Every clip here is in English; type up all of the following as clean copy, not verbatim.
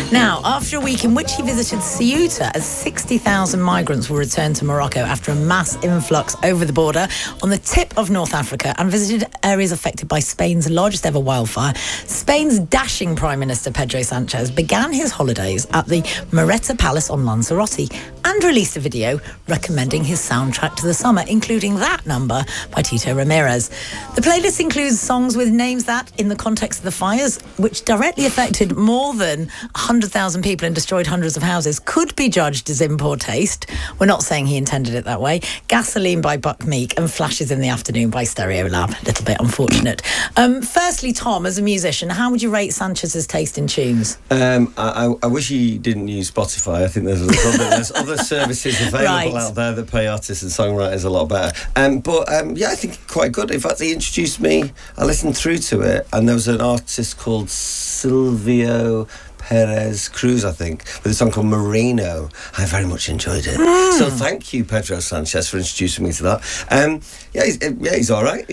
Now, after a week in which he visited Ceuta, as 60,000 migrants will return to Morocco after a mass influx over the border on the tip of North Africa and visited areas affected by Spain's largest ever wildfire, Spain's dashing Prime Minister Pedro Sanchez began his holidays at the Moretta Palace on Lanzarote and released a video recommending his soundtrack to the summer, including that number by Tito Ramirez. The playlist includes songs with names that, in the context of the fires, which directly affected more than 100,000 people and destroyed hundreds of houses, could be judged as in poor taste. We're not saying he intended it that way. Gasoline by Buck Meek and Flashes in the Afternoon by Stereolab. A little bit unfortunate. Firstly, Tom, as a musician, how would you rate Sanchez's taste in tunes? I wish he didn't use Spotify. I think there's other services available out there that pay artists and songwriters a lot better. Yeah, I think quite good. In fact, he introduced me. I listened through to it, and there was an artist called Silvio Perez Cruz, I think, with a song called Marino. I very much enjoyed it. So thank you, Pedro Sanchez, for introducing me to that. He's all right.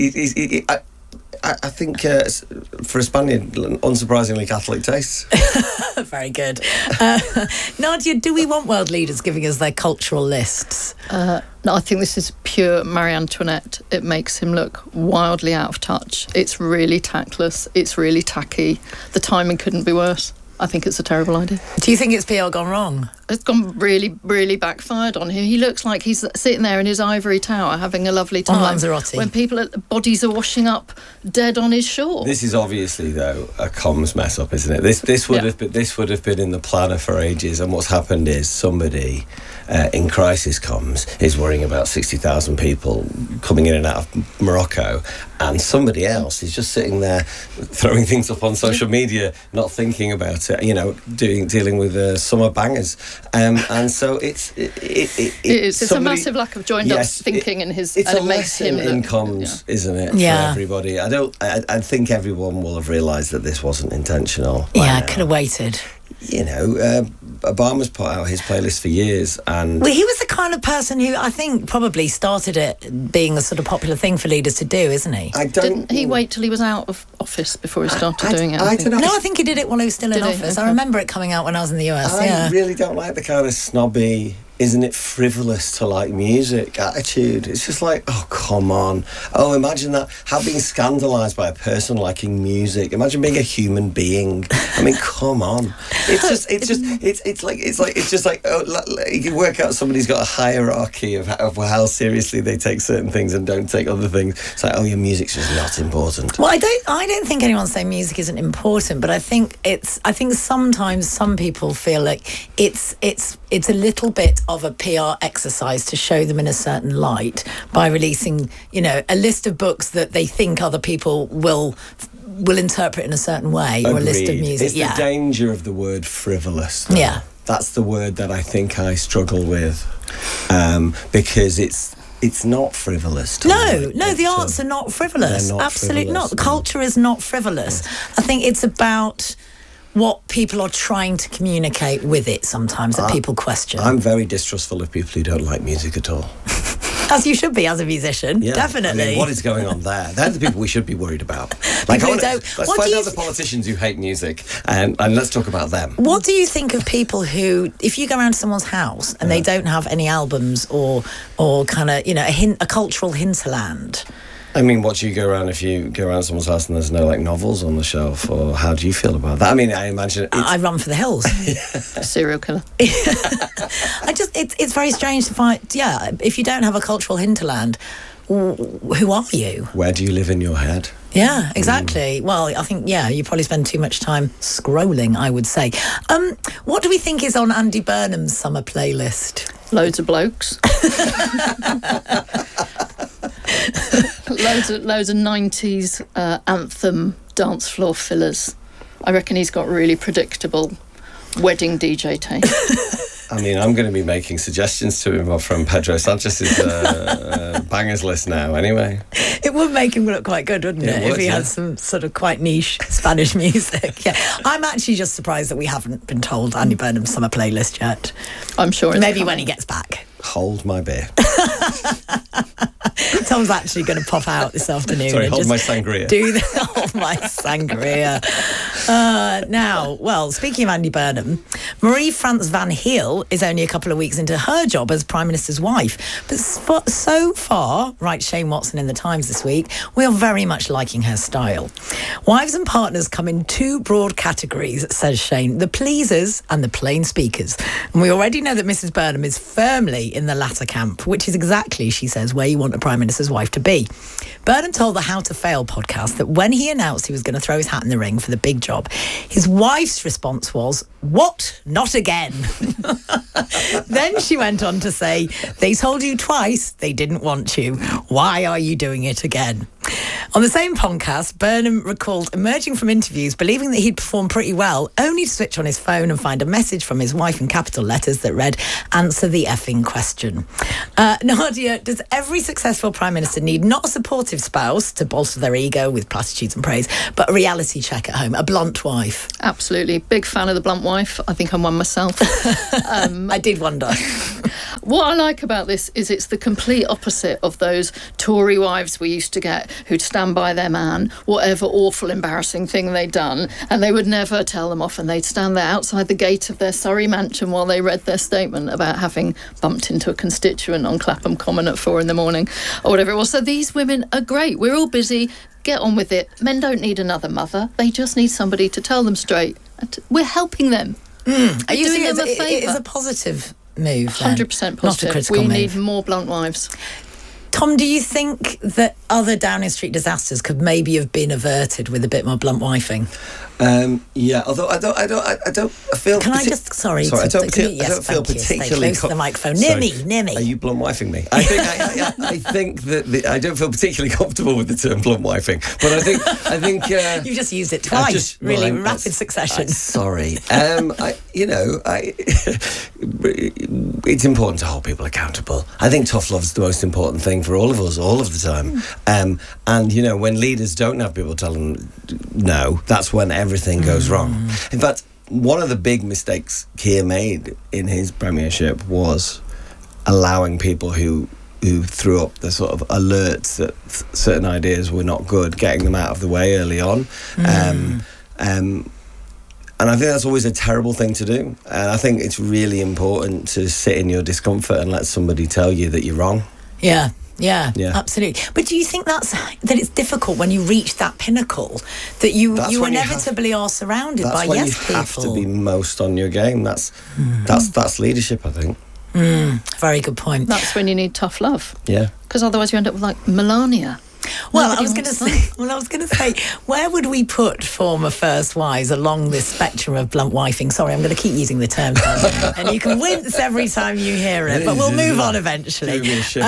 I think for a Spaniard, unsurprisingly Catholic tastes. Very good. Nadia, do we want world leaders giving us their cultural lists? No, I think this is pure Marie Antoinette. It makes him look wildly out of touch. It's really tactless. It's really tacky. The timing couldn't be worse. I think it's a terrible idea. Do you think it's PR gone wrong? It's gone really, really backfired on him. He looks like he's sitting there in his ivory tower having a lovely time. On Lanzarote. When bodies are washing up dead on his shore. This is obviously, though, a comms mess up, isn't it? This would have been in the planner for ages, and what's happened is somebody in crisis comms is worrying about 60,000 people coming in and out of Morocco, and somebody else is just sitting there throwing things up on social media, not thinking about it, dealing with summer bangers. And so it's a massive lack of joined up thinking in his. It's and a it makes lesson him in comms, isn't it? Yeah. For everybody. I think everyone will have realised that this wasn't intentional. Yeah, I could have waited. Obama's put out his playlist for years, and well, he was the kind of person who I think probably started it being a sort of popular thing for leaders to do, isn't he? Didn't he wait till he was out of office before he started doing it? I don't know. No, I think he did it while he was still in office. Okay. I remember it coming out when I was in the US. I really don't like the kind of snobby, isn't it frivolous to like music attitude. It's just like, oh, come on. Oh, imagine that. How being scandalised by a person liking music. Imagine being a human being. I mean, come on. It's just like you can work out somebody's got a hierarchy of how seriously they take certain things and don't take other things. It's like, oh, your music's just not important. Well, I don't think anyone's saying music isn't important, but I think sometimes some people feel like it's a little bit of a PR exercise to show them in a certain light by releasing, a list of books that they think other people will interpret in a certain way. Agreed. Or a list of music. It's the danger of the word frivolous, though. Yeah. That's the word that I think I struggle with, because it's not frivolous. No, the arts are not frivolous. They're not Absolutely frivolous. not. Culture is not frivolous. I think it's about what people are trying to communicate with it sometimes that people question. I'm very distrustful of people who don't like music at all. As you should be as a musician, Yeah, definitely. I mean, what is going on there? They're the people we should be worried about. Let's find out the politicians who hate music, and let's talk about them. What do you think of people who, if you go around to someone's house and they don't have any albums or kind of, a cultural hinterland? I mean, what do you go around if you go around someone's house and there's no novels on the shelf, or how do you feel about that? I mean, I imagine I run for the hills. Serial killer. It's very strange to find. Yeah, if you don't have a cultural hinterland, who are you? Where do you live in your head? Yeah, exactly. Well, I think, you probably spend too much time scrolling, I would say. What do we think is on Andy Burnham's summer playlist? Loads of blokes. Loads of 90s anthem dance floor fillers. I reckon he's got really predictable wedding DJ taste. I mean, I'm going to be making suggestions to him from Pedro Sanchez's bangers list now, anyway. It would make him look quite good, wouldn't it? If he had some sort of quite niche Spanish music. Yeah, I'm actually just surprised that we haven't been told Andy Burnham's summer playlist yet. I'm sure it's maybe coming. when he gets back. Hold my beer. Tom's actually going to pop out this afternoon. Sorry, and hold just my sangria. Hold my sangria. Now, well, speaking of Andy Burnham, Marie-France Van Heel is only a couple of weeks into her job as Prime Minister's wife. But so far, writes Shane Watson in the Times this week, we are very much liking her style. Wives and partners come in two broad categories, says Shane, the pleasers and the plain speakers. And we already know that Mrs. Burnham is firmly in the latter camp, which is exactly, she says, where you want a Prime Minister's wife to be. Burnham told the How to Fail podcast that when he announced he was going to throw his hat in the ring for the big job, his wife's response was, "What? Not again." Then she went on to say, "They told you twice they didn't want you. Why are you doing it again?" On the same podcast, Burnham recalled emerging from interviews believing that he'd performed pretty well, only to switch on his phone and find a message from his wife in capital letters that read, "Answer the effing question." Nadia, does every successful Prime Minister need not a supportive spouse to bolster their ego with platitudes and praise, but a reality check at home, a blunt wife? Absolutely. Big fan of the blunt wife. I think I'm one myself. I did wonder. What I like about this is it's the complete opposite of those Tory wives we used to get who'd stand by their man, whatever awful, embarrassing thing they'd done, and they would never tell them off, and they'd stand there outside the gate of their Surrey mansion while they read their statement about having bumped into a constituent on Clapham Common at 4 a.m. or whatever it was. So these women are great. We're all busy. Get on with it. Men don't need another mother. They just need somebody to tell them straight. We're helping them. Are you doing saying them a favour? it is a positive move then? 100% positive. Not a critical we move. need more blunt wives. Tom, do you think that other Downing Street disasters could maybe have been averted with a bit more blunt wifing? Yeah, although I feel. Can I just I don't feel particularly. Stay close to the microphone. Near me. Are you blunt wifing me? I think that I don't feel particularly comfortable with the term blunt wifing, but I think you just used it twice, rapid succession. Sorry, it's important to hold people accountable. I think tough love's the most important thing for all of us, all of the time. And when leaders don't have people tell them no, that's when everything goes wrong. In fact, one of the big mistakes Keir made in his premiership was allowing people who threw up the sort of alerts that certain ideas were not good, getting them out of the way early on. And I think that's always a terrible thing to do. And I think it's really important to sit in your discomfort and let somebody tell you that you're wrong. Yeah, absolutely. But do you think that it's difficult when you reach that pinnacle that you inevitably are surrounded by yes people? That's when you have to be most on your game. That's leadership, I think. Very good point. That's when you need tough love. Yeah. Because otherwise you end up with like Melania. Well, I was going to say, where would we put former first wives along this spectrum of blunt wifing? Sorry, I'm going to keep using the term, and you can wince every time you hear it, but we'll move on eventually.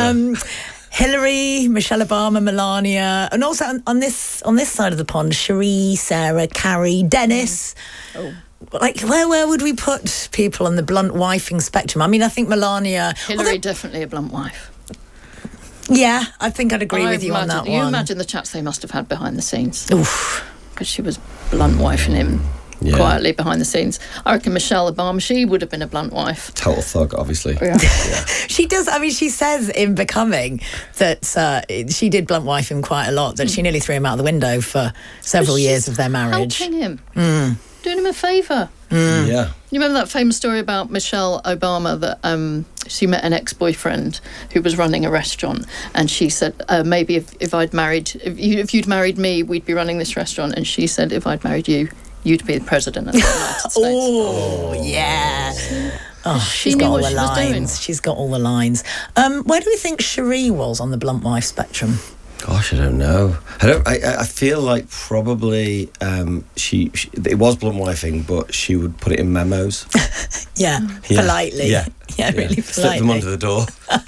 Hillary, Michelle Obama, Melania, and also on this side of the pond, Cherie, Sarah, Carrie, Dennis. Like, where would we put people on the blunt wifing spectrum? I mean, I think Melania... Hillary, definitely a blunt wife. Yeah, I think I'd agree with you on that one. You imagine the chats they must have had behind the scenes. Oof. Because she was blunt wifing him quietly behind the scenes. I reckon Michelle Obama, she would have been a blunt wife. Total thug, obviously. Yeah. She does. I mean, she says in Becoming that she did blunt wife him quite a lot, that she nearly threw him out the window for several years of their marriage. Helping him. Doing him a favour. Yeah. You remember that famous story about Michelle Obama that she met an ex-boyfriend who was running a restaurant, and she said, maybe if you'd married me, we'd be running this restaurant. And she said, if I'd married you, you'd be the president of the United States. Oh, yeah. Oh, she's got all the lines. She's got all the lines. Where do we think Cherie was on the blunt wife spectrum? Gosh, I don't know. I feel like probably she it was blunt wifing, but she would put it in memos. Politely. Yeah, really politely. Slip them under the door.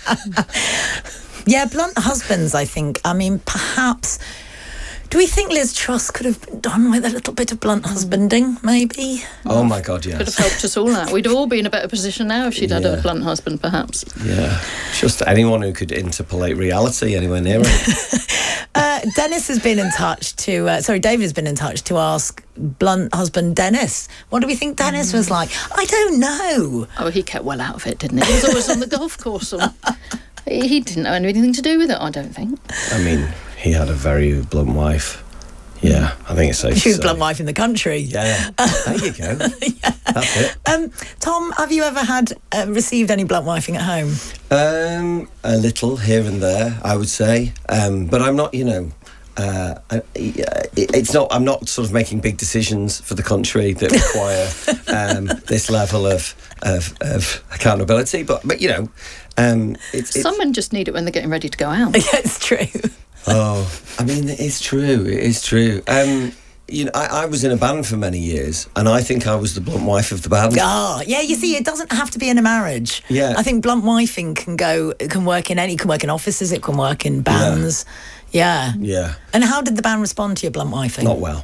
Yeah, blunt husbands, I think. I mean, perhaps... Do we think Liz Truss could have been done with a little bit of blunt husbanding, maybe? Oh, my God, yes. Could have helped us all out. We'd all be in a better position now if she'd had a blunt husband, perhaps. Yeah. Just anyone who could interpolate reality anywhere near it. Dennis has been in touch to... David has been in touch to ask blunt husband Dennis. What do we think Dennis was like? I don't know. Oh, he kept well out of it, didn't he? He was always on the golf course. He didn't have anything to do with it, I don't think. I mean, he had a very blunt wife. Yeah, I think it's safe to say. She was blunt wife in the country. Yeah. There you go. Yeah. That's it. Tom, have you ever received any blunt wifing at home? A little here and there, I would say. But I'm not, it's not. I'm not sort of making big decisions for the country that require this level of accountability. But someone just need it when they're getting ready to go out. Yeah, it's true. Oh, I mean, it is true. It is true. I was in a band for many years, and I think I was the blunt wife of the band. Ah, yeah. You see, it doesn't have to be in a marriage. Yeah, I think blunt wifing can work in offices. It can work in bands. Yeah. Yeah. And how did the band respond to your blunt wifing? Not well.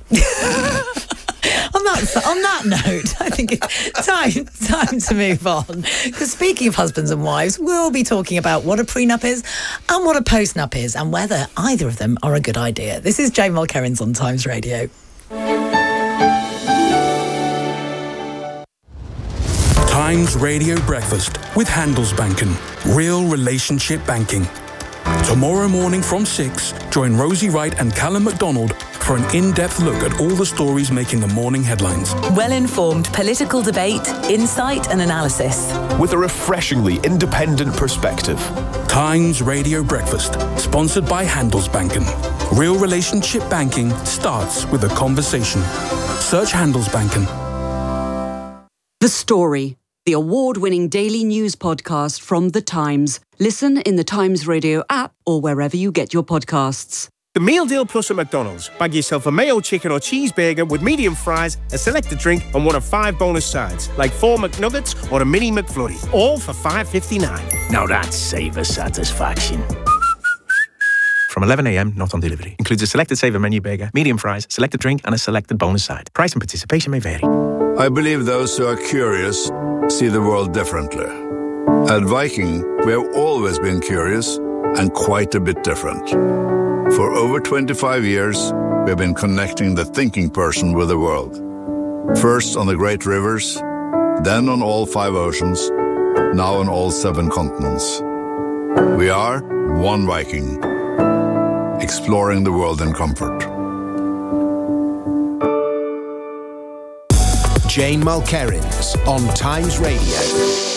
On that note, I think it's time to move on. Because speaking of husbands and wives, we'll be talking about what a prenup is and what a postnup is, and whether either of them are a good idea. This is Jane Mulkerrins on Times Radio. Times Radio Breakfast with Handelsbanken. Real relationship banking. Tomorrow morning from 6, join Rosie Wright and Callum MacDonald for an in-depth look at all the stories making the morning headlines. Well-informed political debate, insight and analysis. With a refreshingly independent perspective. Times Radio Breakfast, sponsored by Handelsbanken. Real relationship banking starts with a conversation. Search Handelsbanken. The Story, the award-winning daily news podcast from The Times. Listen in the Times Radio app or wherever you get your podcasts. The Meal Deal Plus at McDonald's. Bag yourself a mayo chicken or cheeseburger with medium fries, a selected drink and one of 5 bonus sides, like 4 McNuggets or a mini McFlurry, all for $5.59. Now that's savor satisfaction. From 11 a.m, not on delivery. Includes a selected saver menu burger, medium fries, selected drink and a selected bonus side. Price and participation may vary. I believe those who are curious see the world differently. At Viking, we have always been curious and quite a bit different. For over 25 years, we have been connecting the thinking person with the world. First on the great rivers, then on all 5 oceans, now on all 7 continents. We are one Viking, exploring the world in comfort. Jane Mulkerrins on Times Radio.